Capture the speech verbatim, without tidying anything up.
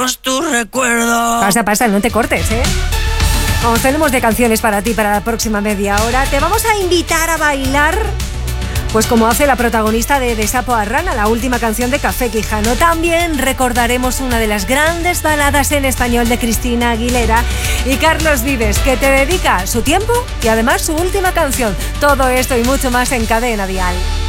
Somos tu recuerdo. Pasa, pasa, no te cortes, ¿eh? Vamos, tenemos de canciones para ti para la próxima media hora. Te vamos a invitar a bailar, pues como hace la protagonista de De Sapo a Rana, la última canción de Café Quijano. También recordaremos una de las grandes baladas en español de Cristina Aguilera y Carlos Vives, que te dedica su tiempo y además su última canción. Todo esto y mucho más en Cadena Dial.